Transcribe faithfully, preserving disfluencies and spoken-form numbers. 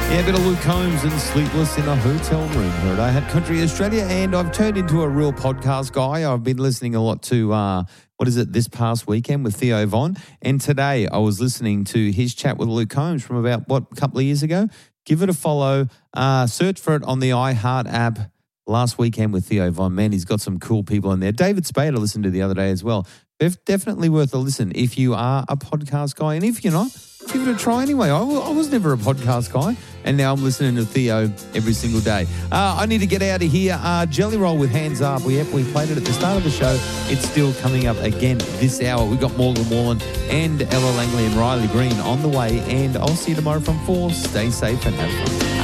Yeah, a bit of Luke Combs and Sleepless in a Hotel Room. Heard I had Country Australia, and I've turned into a real podcast guy. I've been listening a lot to, uh, what is it, this past weekend with Theo Von. And today I was listening to his chat with Luke Combs from about, what, a couple of years ago. Give it a follow. Uh, search for it on the iHeart app. Last weekend with Theo Von. Man, he's got some cool people in there. David Spade I listened to the other day as well. Def- definitely worth a listen if you are a podcast guy. And if you're not, give it a try anyway. I, w- I was never a podcast guy, and now I'm listening to Theo every single day. Uh, I need to get out of here. Uh, Jelly Roll with Hands Up. We have, we played it at the start of the show. It's still coming up again this hour. We've got Morgan Wallen and Ella Langley and Riley Green on the way, and I'll see you tomorrow from four. Stay safe and have fun.